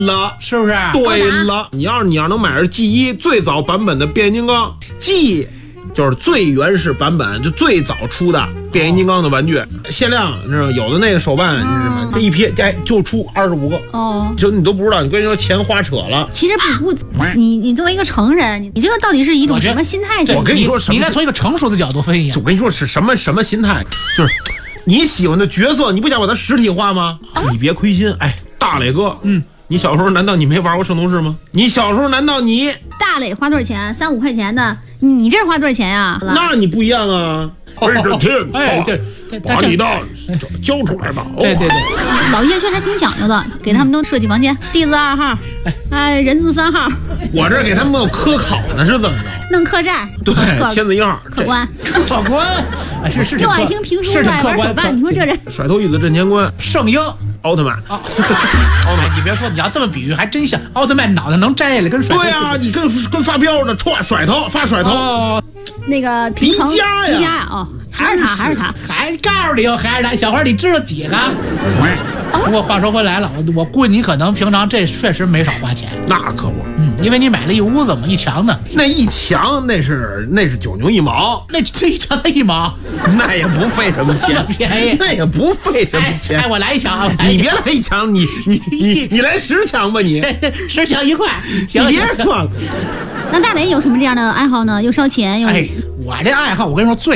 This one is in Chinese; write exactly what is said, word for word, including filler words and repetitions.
了， 是不是？ 对了，你要是你要能买着 G 一最早版本的变形金刚 G。就是最原始版本，就最早出的变形金刚的玩具，限量，你知道有的那个手办，你知道吗？这一批哎就出二十五个哦， 就你都不知道，你跟你说钱花扯了。 其实不不，你你作为一个成人，你这个到底是一种什么心态？ 我跟你说， 你应该从一个成熟的角度分析。 我跟你说是什么什么心态，就是你喜欢的角色，你不想把它实体化吗？你别亏心，哎，大磊哥，嗯。你小时候难道你没玩过圣斗士吗？你小时候难道你大磊花多少钱？三五块钱的，你这花多少钱呀？ 那你不一样啊！哎，这天， 哎，这把你的交出来吧！ 对对对， 老叶确实挺讲究的，给他们都设计房间，地字二号，哎，人字三号。 我这给他们科考呢，是怎么着？ 弄客栈， 对，天字一号， 客官， 客官，是是， 又爱听评书，爱玩手办，你说这人甩头椅子镇乾坤， 圣婴。 奥特曼， 奥特曼，你别说，你要这么比喻还真像，奥特曼脑袋能摘下来跟甩头。 对啊，你跟跟发飙的，歘甩头发甩头。 哦， 那个迪迦呀， 迪迦呀，哦，还是他，还是他， 还告诉你，还是他，小花，你知道几个？不过话说回来了，我我估计你可能平常这确实没少花钱。 那可不， 嗯，因为你买了一屋子嘛，一墙呢。 那一墙那是那是九牛一毛， 那这一墙一毛， 那也不费什么钱， 便宜， 那也不费什么钱。 哎，我来一墙， 你别来一墙，你你你你来十墙吧，你十墙一块，行， 你别算了。 那大磊有什么这样的爱好呢？又烧钱又…… 哎，我这爱好，我跟你说最。